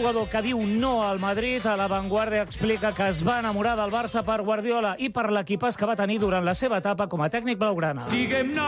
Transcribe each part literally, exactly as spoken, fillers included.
jugador que diu no al Madrid. A La Vanguardia explica que es va enamorar del Barça per Guardiola i per l'equipàs que va tenir durant la seva etapa com a tècnic blaugrana. Diguem-ne,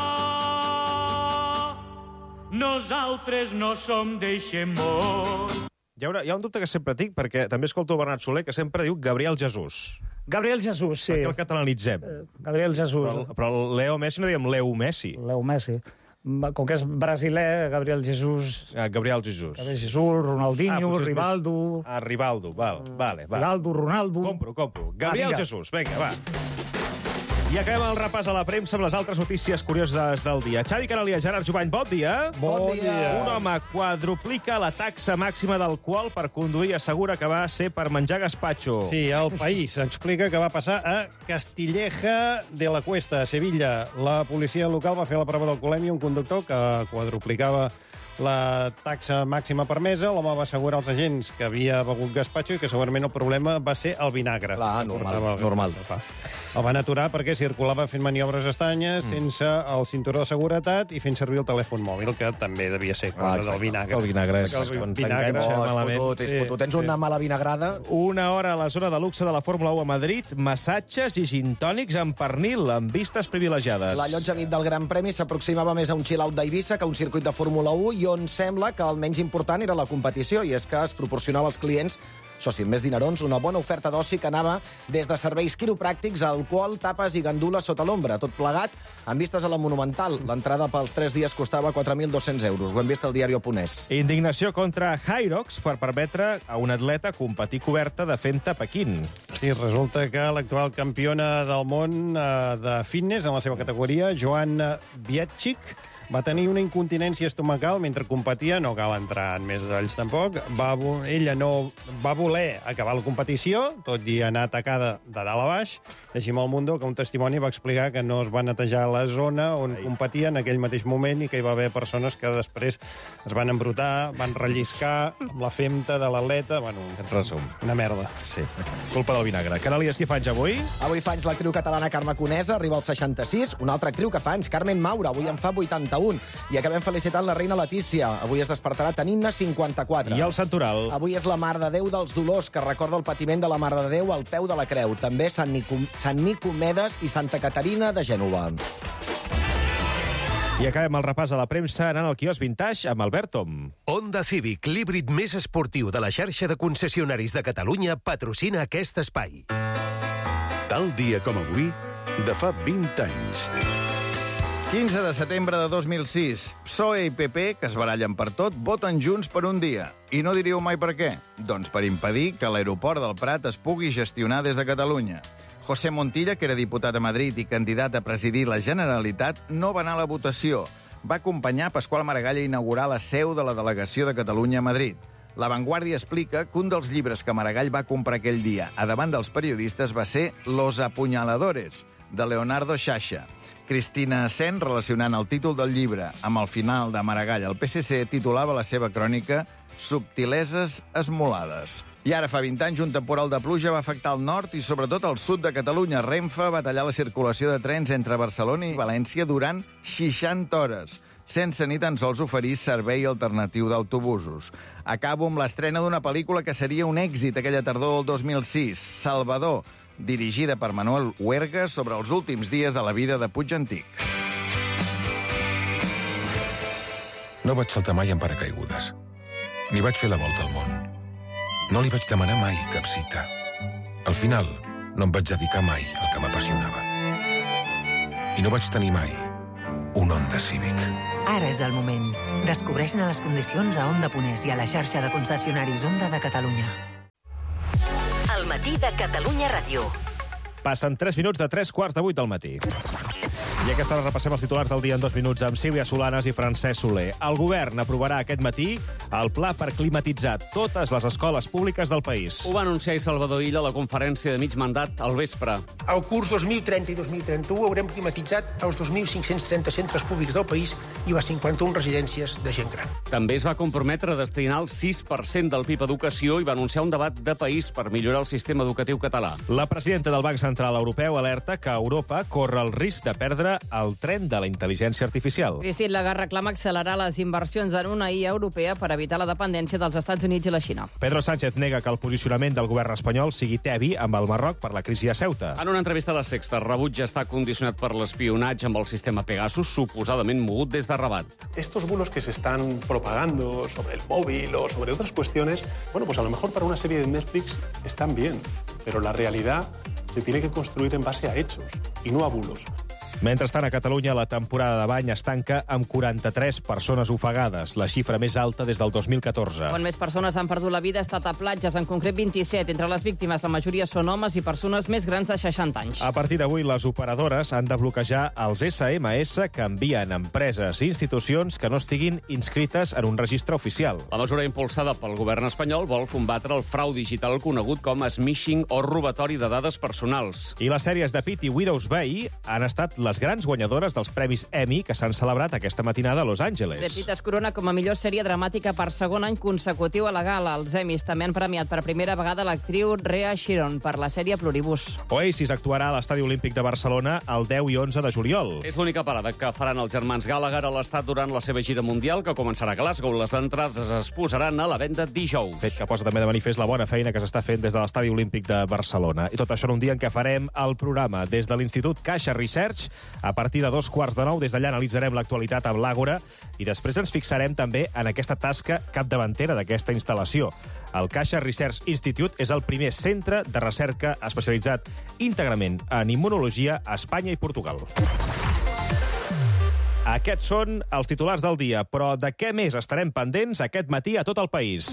nosaltres no som d'eixe món. Hi ha, una, hi ha un dubte que sempre tinc, perquè també escolto el Bernat Soler, que sempre diu Gabriel Jesús. Gabriel Jesús, sí. Per què el catalanitzem? Eh, Gabriel Jesús. Però, però el Leo Messi no diem Leo Messi. Leo Messi. Com que és brasiler, Gabriel Jesús... Ah, Gabriel Jesús. Gabriel Jesús, Ronaldinho, ah, Rivaldo... Més... Ah, Rivaldo, val, vale, va. Rivaldo, Ronaldo... Compro, compro. Gabriel ah, Jesús, vinga, va. I acabem el repàs a la premsa amb les altres notícies curioses del dia. Xavi Canalià, Gerard Jubany, bon dia. Bon dia. Un home quadruplica la taxa màxima d'alcohol per conduir i assegura que va ser per menjar gazpacho. Sí, el País explica que va passar a Castilleja de la Cuesta, a Sevilla. La policia local va fer la prova d'alcoholèmia un conductor que quadruplicava la taxa màxima permesa. L'home va assegurar als agents que havia begut gazpacho i que segurament el problema va ser el vinagre. Clar, normal, normal. El van aturar perquè circulava fent maniobres estranyes, mm. sense el cinturó de seguretat i fent servir el telèfon mòbil, que també devia ser cosa ah, del vinagre. El vinagre és el quan vinagre. Oh, malament. és fotut, és fotut. Tens una mala vinagrada? Una hora a la zona de luxe de la Fórmula u a Madrid, massatges i gintònics amb pernil, amb vistes privilegiades. L'allotjament del Gran Premi s'aproximava més a un chill-out d'Eivissa que a un circuit de Fórmula u i on sembla que el menys important era la competició, i és que es proporcionava als clients, això sí, més dinerons, una bona oferta d'oci que anava des de serveis quiropràctics, alcohol, tapes i gandules sota l'ombra. Tot plegat amb vistes a la Monumental. L'entrada pels tres dies costava quatre mil dos-cents euros. Ho hem vist al diari Oponès. Indignació contra Hyrox per permetre a un atleta competir coberta de femta a Pequín. Sí, resulta que l'actual campiona del món eh, de fitness en la seva categoria, Joanna Bietchik, va tenir una incontinència estomacal mentre competia, no cal entrar en més detalls tampoc. Va, ella no va voler acabar la competició, tot i anar atacada de dalt a baix. Deixi'm al Mundo que un testimoni va explicar que no es va netejar la zona on Ai. competia en aquell mateix moment i que hi va haver persones que després es van embrutar, van relliscar amb la femta de l'atleta. Bueno, en resum, una merda. Sí, culpa del vinagre. Canalies, qui fa anys avui? Avui fa anys l'actriu catalana Carme Conesa, arriba als seixanta-sis. Una altra actriu que fa anys, Carmen Maura, avui en fa vuitanta-un. I acabem felicitant la reina Letícia. Avui es despertarà tenint-ne cinquanta-quatre. I el santoral? Avui és la Mare de Déu dels Dolors, que recorda el patiment de la Mare de Déu al peu de la creu. També Sant, Nico... Sant Nicomedes i Santa Caterina de Gènova. I acabem el repàs a la premsa anant al quiosc Vintage amb Albert Tom. Honda Civic, l'híbrid més esportiu de la xarxa de concessionaris de Catalunya, patrocina aquest espai. Tal dia com avui, de fa vint anys. quinze de setembre de dos mil sis. P S O E i P P, que es barallen per tot, voten junts per un dia. I no diríeu mai per què? Doncs per impedir que l'aeroport del Prat es pugui gestionar des de Catalunya. José Montilla, que era diputat a Madrid i candidat a presidir la Generalitat, no va anar a la votació. Va acompanyar Pasqual Maragall a inaugurar la seu de la delegació de Catalunya a Madrid. La Vanguardia explica que un dels llibres que Maragall va comprar aquell dia a davant dels periodistes va ser Los apuñaladores, de Leonardo Sciascia. Cristina Sen, relacionant el títol del llibre amb el final de Maragall al P S C, titulava la seva crònica Subtileses esmolades. I ara, fa vint anys, un temporal de pluja va afectar el nord i sobretot el sud de Catalunya. Renfe va tallar la circulació de trens entre Barcelona i València durant seixanta hores, sense ni tan sols oferir servei alternatiu d'autobusos. Acabo amb l'estrena d'una pel·lícula que seria un èxit aquella tardor del dos mil sis, Salvador, dirigida per Manuel Huerga, sobre els últims dies de la vida de Puig Antic. No vaig saltar mai en paracaigudes, ni vaig fer la volta al món. No li vaig demanar mai cap cita. Al final, no em vaig dedicar mai al que m'apassionava. I no vaig tenir mai un Honda Civic. Ara és el moment. Descobreix-ne les condicions a Honda Ponès i a la xarxa de concessionaris Honda de Catalunya. El matí de Catalunya Ràdio. Passen tres minuts de tres quarts de vuit del matí. I a aquesta hora repassem els titulars del dia en dos minuts amb Sílvia Solanes i Francesc Soler. El govern aprovarà aquest matí el pla per climatitzar totes les escoles públiques del país. Ho va anunciar Salvador Illa a la conferència de mig mandat al vespre. Al curs dos mil trenta i dos mil trenta-u haurem climatitzat els dos mil cinc-cents trenta centres públics del país i les cinquanta-una residències de gent gran. També es va comprometre a destinar el sis per cent del P I B a educació i va anunciar un debat de país per millorar el sistema educatiu català. La presidenta del Banc Central Europeu alerta que Europa corre el risc de perdre sobre el tren de la intel·ligència artificial. Christine Lagarde reclama accelerar les inversions en una I A europea per evitar la dependència dels Estats Units i la Xina. Pedro Sánchez nega que el posicionament del govern espanyol sigui tebi amb el Marroc per la crisi a Ceuta. En una entrevista a la Sexta, Rebuig està condicionat per l'espionatge amb el sistema Pegasus, suposadament mogut des de Rabat. Estos bulos que se están propagando sobre el móvil o sobre otras cuestiones, bueno, pues a lo mejor para una serie de Netflix están bien, pero la realidad se tiene que construir en base a hechos y no a bulos. Mentrestant, a Catalunya, la temporada de bany es tanca amb quaranta-tres persones ofegades, la xifra més alta des del dos mil catorze. Quan més persones han perdut la vida ha estat a platges, en concret vint-i-set. Entre les víctimes, la majoria són homes i persones més grans de seixanta anys. A partir d'avui, les operadores han de bloquejar els essa ema essa que envien empreses i institucions que no estiguin inscrites en un registre oficial. La mesura impulsada pel govern espanyol vol combatre el frau digital conegut com a smishing o robatori de dades personals. I les sèries de Pitt i Widow's Bay han estat les grans guanyadores dels Premis Emmy que s'han celebrat aquesta matinada a Los Angeles. The Pitt es corona com a millor sèrie dramàtica per segon any consecutiu a la gala. Els Emmys també han premiat per primera vegada l'actriu Rhea Sheeran per la sèrie Pluribus. Oasis actuarà a l'Estadi Olímpic de Barcelona el deu i onze de juliol. És l'única parada que faran els germans Gallagher a l'estat durant la seva gira mundial, que començarà a Glasgow. Les entrades es posaran a la venda dijous. Fet que posa també de manifest la bona feina que s'està fent des de l'Estadi Olímpic de Barcelona. I tot això en un dia en què farem el programa des de l'Institut Caixa Research. A partir de dos quarts de nou, des d'allà analitzarem l'actualitat amb l'Àgora i després ens fixarem també en aquesta tasca capdavantera d'aquesta instal·lació. El Caixa Research Institute és el primer centre de recerca especialitzat íntegrament en immunologia a Espanya i Portugal. Aquests són els titulars del dia, però de què més estarem pendents aquest matí a tot el país?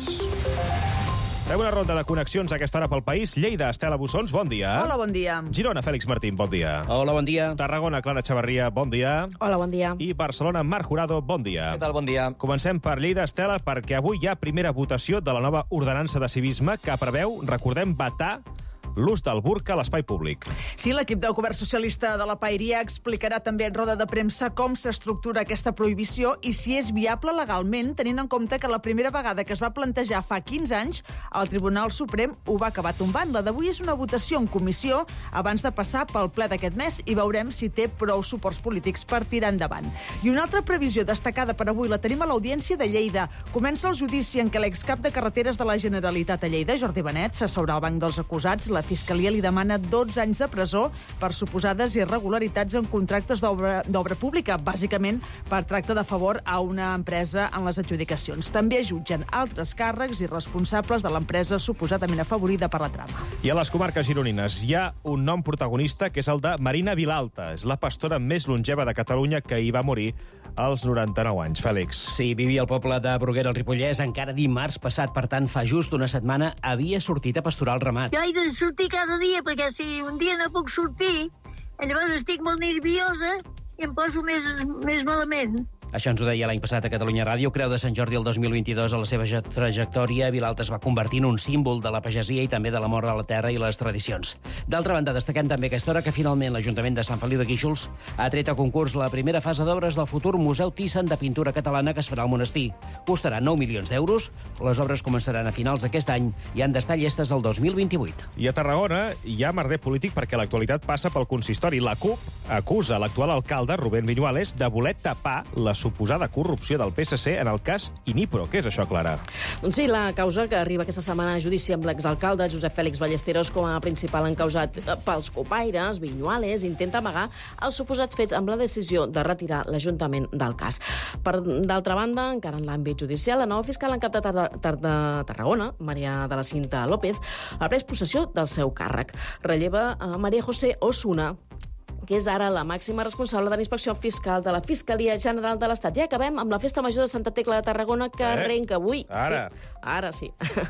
Fem una ronda de connexions a aquesta hora pel país. Lleida, Estela Bussons, bon dia. Hola, bon dia. Girona, Fèlix Martín, bon dia. Hola, bon dia. Tarragona, Clara Chavarria, bon dia. Hola, bon dia. I Barcelona, Marc Jurado, bon dia. Què tal, bon dia? Comencem per Lleida, Estela, perquè avui hi ha primera votació de la nova ordenança de civisme que preveu, recordem, vetar l'ús del burca a l'espai públic. Sí, l'equip del govern socialista de la Paeria explicarà també en roda de premsa com s'estructura aquesta prohibició i si és viable legalment, tenint en compte que la primera vegada que es va plantejar fa quinze anys, el Tribunal Suprem ho va acabar tombant. La d'avui és una votació en comissió abans de passar pel ple d'aquest mes i veurem si té prou suports polítics per tirar endavant. I una altra previsió destacada per avui la tenim a l'Audiència de Lleida. Comença el judici en què l'excap de carreteres de la Generalitat a Lleida, Jordi Benet, s'asseurà al banc dels acusats. La Fiscalia li demana dotze anys de presó per suposades irregularitats en contractes d'obra pública, bàsicament per tracte de favor a una empresa en les adjudicacions. També jutgen altres càrrecs i responsables de l'empresa suposadament afavorida per la trama. I a les comarques gironines hi ha un nom protagonista que és el de Marina Vilalta. És la pastora més longeva de Catalunya que hi va morir als noranta-nou anys. Fèlix. Sí, vivia al poble de Bruguera, al Ripollès, encara dimarts passat. Per tant, fa just una setmana havia sortit a pasturar el ramat. Jo he de sortir cada dia, perquè si un dia no puc sortir, llavors estic molt nerviosa i em poso més, més malament. Això ens ho deia l'any passat a Catalunya Ràdio. Creu de Sant Jordi el dos mil vint-i-dos a la seva trajectòria, Vilalta es va convertir en un símbol de la pagesia i també de l'amor a la terra i les tradicions. D'altra banda, destaquem també aquesta hora que finalment l'Ajuntament de Sant Feliu de Guíxols ha tret a concurs la primera fase d'obres del futur Museu Thyssen de pintura catalana que es farà al monestir. Costarà nou milions d'euros, les obres començaran a finals d'aquest any i han d'estar llestes el dos mil vint-i-vuit. I a Tarragona hi ha merder polític perquè l'actualitat passa pel consistori. La CUP acusa l'actual alcalde, Rubén Viñuales, de voler tapar la suposada corrupció del P S C en el cas Inipro. Què és això, Clara? Doncs sí, la causa que arriba aquesta setmana a judici amb l'exalcalde Josep Fèlix Ballesteros com a principal encausat pels copaires, Viñuales intenta amagar els suposats fets amb la decisió de retirar l'Ajuntament del cas. Per d'altra banda, encara en l'àmbit judicial, la nova fiscal en cap de, Tar Tar de Tarragona, Maria de la Cinta López, ha pres possessió del seu càrrec. Relleva a Maria José Osuna, que és ara la màxima responsable de la inspecció fiscal de la Fiscalia General de l'Estat. Ja acabem amb la Festa Major de Santa Tecla de Tarragona, que eh? arrenca avui. Ara. Sí, ara sí.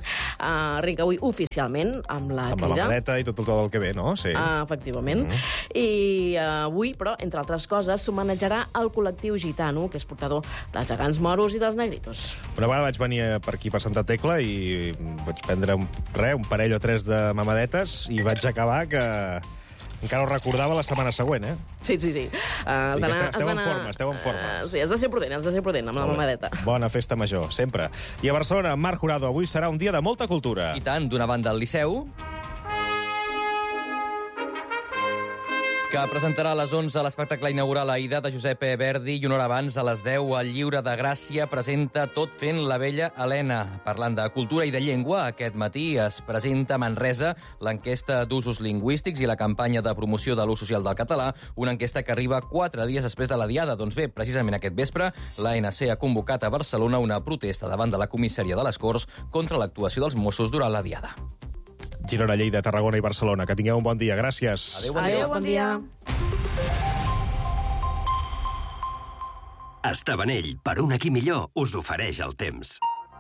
Uh, arrenca avui oficialment amb la amb crida. Amb la maleta i tot, tot el que ve, no? Sí. Uh, efectivament. Mm -hmm. I uh, avui, però, entre altres coses, s'homenatjarà el col·lectiu gitano, que és portador dels gegants moros i dels negritos. Una vegada vaig venir per aquí, per Santa Tecla, i vaig prendre un, re, un parell o tres de mamadetes i vaig acabar que... Encara ho recordava la setmana següent, eh? Sí, sí, sí. Uh, Dic, esteu, esteu en forma, esteu en forma. Uh, sí, has de ser prudent, has de ser prudent amb la mamadeta. Bona festa major, sempre. I a Barcelona, Marc Jurado, avui serà un dia de molta cultura. I tant, d'una banda al Liceu... que presentarà a les onze l'espectacle inaugural Aida de Josep Verdi i una hora abans, a les deu, el Lliure de Gràcia presenta Tot fent la vella Helena. Parlant de cultura i de llengua, aquest matí es presenta a Manresa l'enquesta d'usos lingüístics i la campanya de promoció de l'ús social del català, una enquesta que arriba quatre dies després de la Diada. Doncs bé, precisament aquest vespre, l'A N C ha convocat a Barcelona una protesta davant de la comissaria de les Corts contra l'actuació dels Mossos durant la Diada. Girona, Lleida, Tarragona i Barcelona. Que tingueu un bon dia. Gràcies. Adéu, bon dia. Adéu, bon dia. Estabanell, per un aquí millor, us ofereix el temps.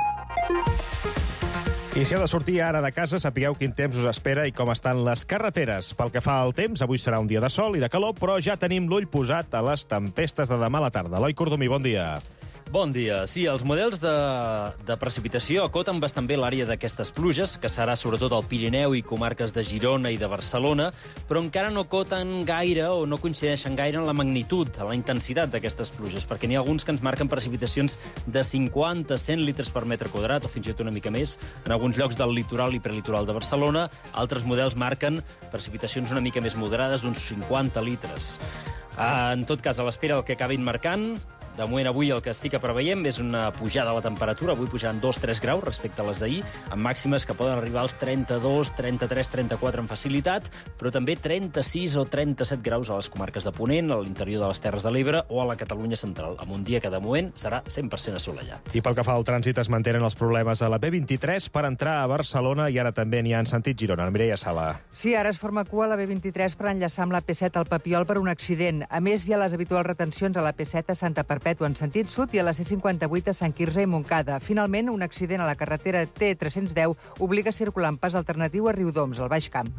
I si heu de sortir ara de casa, sapigueu quin temps us espera i com estan les carreteres. Pel que fa al temps, avui serà un dia de sol i de calor, però ja tenim l'ull posat a les tempestes de demà a la tarda. Eloi Cordomí, bon dia. Bon dia. Sí, els models de, de precipitació acoten bastant bé l'àrea d'aquestes pluges, que serà sobretot al Pirineu i comarques de Girona i de Barcelona, però encara no acoten gaire o no coincideixen gaire en la magnitud, en la intensitat d'aquestes pluges, perquè n'hi ha alguns que ens marquen precipitacions de cinquanta a cent litres per metre quadrat, o fins i tot una mica més, en alguns llocs del litoral i prelitoral de Barcelona. Altres models marquen precipitacions una mica més moderades, d'uns cinquanta litres. En tot cas, a l'espera del que acabin marcant, de moment avui el que sí que preveiem és una pujada de la temperatura, avui pujant dos a tres graus respecte a les d'ahir, amb màximes que poden arribar als trenta-dos, trenta-tres, trenta-quatre amb facilitat, però també trenta-sis o trenta-set graus a les comarques de Ponent, a l'interior de les Terres de l'Ebre o a la Catalunya central, amb un dia que de moment serà cent per cent assolellat. I pel que fa al trànsit, es mantenen els problemes a la B vint-i-tres per entrar a Barcelona i ara també n'hi ha en sentit Girona. Mireia Sala. Sí, ara es forma cua a la B vint-i-tres per enllaçar amb la P set al Papiol per un accident. A més, hi ha les habituals retencions a la P set a Santa Perpètua en sentit sud i a la C cinquanta-vuit a Sant Quirze i Montcada. Finalment, un accident a la carretera T tres-cents deu obliga a circular en pas alternatiu a Riudoms, al Baix Camp.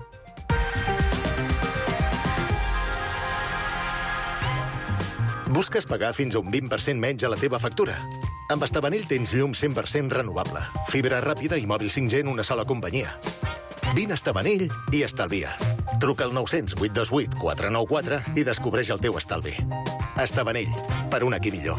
Busques pagar fins a un vint per cent menys a la teva factura? Amb Estabanell tens llum cent per cent renovable, fibra ràpida i mòbil cinc G en una sola companyia. Vine a Estabanell i estalvia. Truca al nou zero zero, vuit dos vuit, quatre nou quatre i descobreix el teu estalvi. Estabanell, per un aquí millor.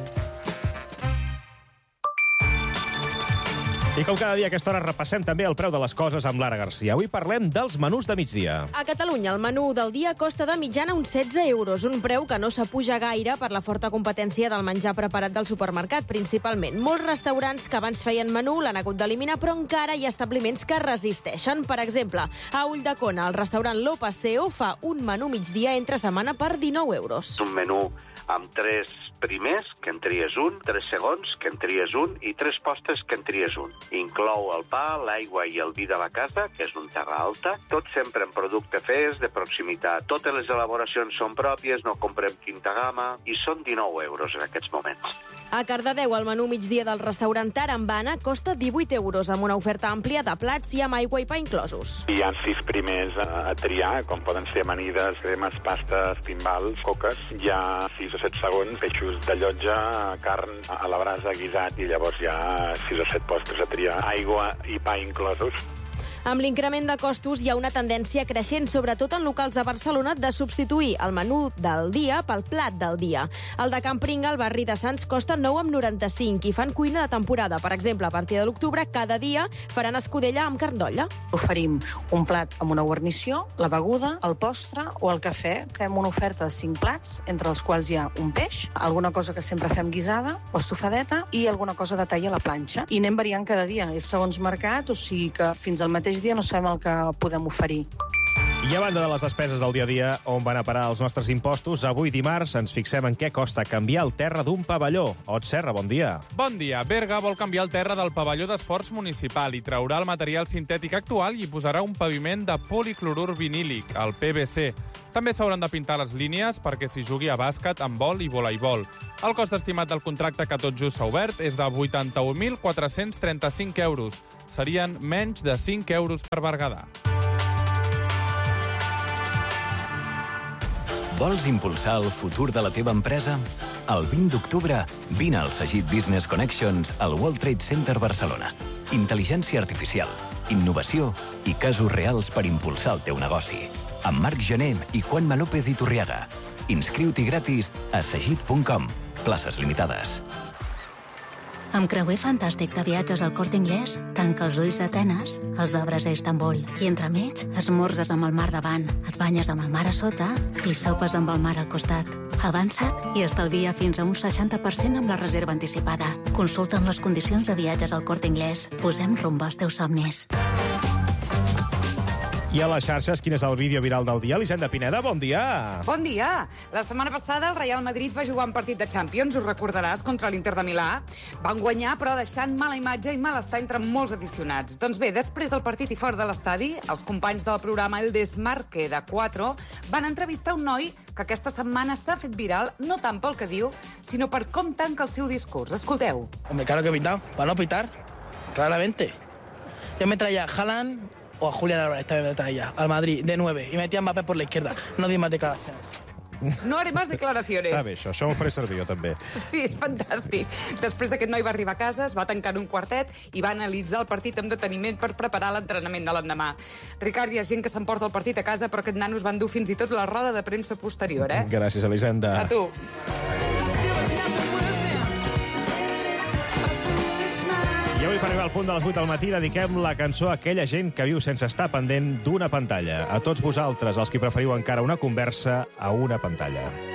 I com cada dia a aquesta hora repassem també el preu de les coses amb Lara Garcia. Avui parlem dels menús de migdia. A Catalunya el menú del dia costa de mitjana uns setze euros, un preu que no s'apuja gaire per la forta competència del menjar preparat del supermercat, principalment. Molts restaurants que abans feien menú l'han hagut d'eliminar, però encara hi ha establiments que resisteixen. Per exemple, a Ulldecona, el restaurant Lo Paseo fa un menú migdia entre setmana per dinou euros. Un menú amb tres primers, que en tries un, tres segons, que en tries un, i tres postres, que en tries un. Inclou el pa, l'aigua i el vi de la casa, que és un terra alta, tot sempre en producte fresc, de proximitat. Totes les elaboracions són pròpies, no comprem quinta gamma, i són dinou euros en aquests moments. A Cardedeu, el menú migdia del restaurant Tarambana costa divuit euros, amb una oferta àmplia de plats i amb aigua i pa inclosos. Hi ha sis primers a triar, com poden ser amanides, cremes, pastes, timbals, coques. Hi ha sis o set segons, peixos de llotja, carn a la brasa, guisat, i llavors hi ha sis o set postres a triar, aigua i pa inclosos. Amb l'increment de costos hi ha una tendència creixent, sobretot en locals de Barcelona, de substituir el menú del dia pel plat del dia. El de Can Pringa, al barri de Sants, costa nou coma noranta-cinc i fan cuina de temporada. Per exemple, a partir de l'octubre, cada dia faran escudella amb carn d'olla. Oferim un plat amb una guarnició, la beguda, el postre o el cafè. Fem una oferta de cinc plats, entre els quals hi ha un peix, alguna cosa que sempre fem guisada o estofadeta i alguna cosa de tall a la planxa. I anem variant cada dia. És segons mercat, o sigui que fins al mateix dia no sabem el que podem oferir. I a banda de les despeses del dia a dia, on van a parar els nostres impostos, avui dimarts ens fixem en què costa canviar el terra d'un pavelló. Ot Serra, bon dia. Bon dia. Berga vol canviar el terra del pavelló d'esports municipal i traurà el material sintètic actual i posarà un paviment de policlorur vinílic, el P V C. També s'hauran de pintar les línies perquè s'hi jugui a bàsquet, handbol i voleibol. El cost estimat del contracte que tot just s'ha obert és de vuitanta-un mil quatre-cents trenta-cinc euros. Serien menys de cinc euros per Berguedà. Vols impulsar el futur de la teva empresa? El vint d'octubre, vine al Sagit Business Connections al World Trade Center Barcelona. Intel·ligència artificial, innovació i casos reals per impulsar el teu negoci. Amb Marc Gené i Juanma López Iturriaga. Inscriu-t'hi gratis a sagit punt com. Places limitades. Amb creuer fantàstic de viatges al Corte Inglés, tanca els ulls a Atenes, els obres a Istanbul, i entremig esmorzes amb el mar davant, et banyes amb el mar a sota i sopes amb el mar al costat. Avança't i estalvia fins a un seixanta per cent amb la reserva anticipada. Consulta'm les condicions de viatges al Corte Inglés. Posem rumb als teus somnis. I a les xarxes, quin és el vídeo viral del dia? Elisenda Pineda, bon dia. Bon dia. La setmana passada el Real Madrid va jugar un partit de Champions, ho recordaràs, contra l'Inter de Milà. Van guanyar, però deixant mala imatge i malestar entre molts aficionats. Doncs bé, després del partit i fora de l'estadi, els companys del programa El Desmarque de Cuatro van entrevistar un noi que aquesta setmana s'ha fet viral, no tant pel que diu, sinó per com tanca el seu discurs. Escolteu. Hombre, claro que he pitado. Para no pitar, claramente. Yo me traía a Haaland o a Julián Álvarez, también me traía, al Madrid, de nueve, y metía a Mbappé por la izquierda. No di más declaraciones. No haré más declaraciones. Està bé, això. Això m'ho faré servir jo, també. Sí, és fantàstic. Després aquest noi va arribar a casa, es va tancar en un quartet i va analitzar el partit amb deteniment per preparar l'entrenament de l'endemà. Ricard, hi ha gent que s'emporta el partit a casa, però aquest nano es va endur fins i tot la roda de premsa posterior, eh? Gràcies, Elisenda. A tu. I avui, per arribar al punt de les vuit del matí, dediquem la cançó a aquella gent que viu sense estar pendent d'una pantalla. A tots vosaltres, els que preferiu encara una conversa a una pantalla.